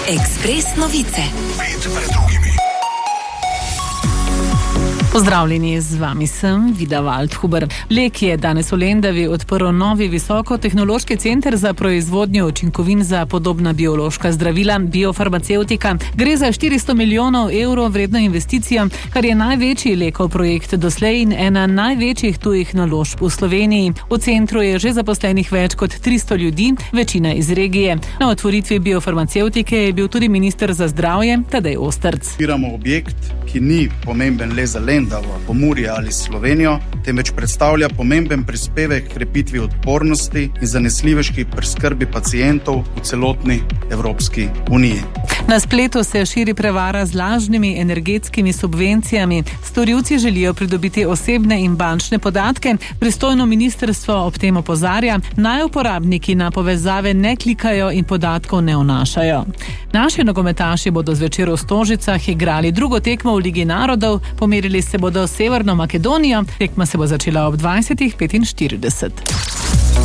Ekspres novice. Pozdravljeni, z vami sem Vida Waldhuber. Lek je danes v Lendavi odprl novi visokotehnološki center za proizvodnjo učinkovin za podobna biološka zdravila, biofarmacevtika. Gre za 400 milijonov evrov vredno investicijo, kar je največji lekov projekt doslej in ena največjih tujih naložb v Sloveniji. V centru je že zaposlenih več kot 300 ljudi, večina iz regije. Na otvoritvi biofarmacevtike je bil tudi minister za zdravje Tadej Ostrc. Odpiramo objekt, ki ni pomemben le za Lendavo, Pomurje ali Slovenijo, temveč predstavlja pomemben prispevek k krepitvi odpornosti in zanesljivejši preskrbi pacientov v celotni Evropski uniji. Na spletu se širi prevara z lažnimi energetskimi subvencijami. Storilci želijo pridobiti osebne in bančne podatke. Pristojno ministrstvo ob tem opozarja, naj uporabniki na povezave ne klikajo in podatkov ne vnašajo. Naši nogometaši bodo zvečer v Stožicah igrali drugo tekmo v Ligi narodov, pomerili se bodo s Severno Makedonijo, tekma se bo začela ob 20:45.